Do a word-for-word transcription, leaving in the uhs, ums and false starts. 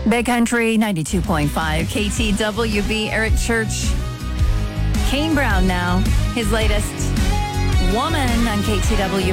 Big Country ninety-two point five K T W B. Eric Church. Kane Brown now. His latest Woman on K T W